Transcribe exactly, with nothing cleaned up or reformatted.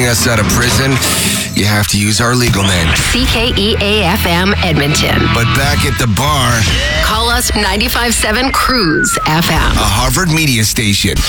getting us out of prison, you have to use our legal name. C K E A F M Edmonton. But back at the bar, call us ninety-five point seven Cruise F M. a Harvard media station.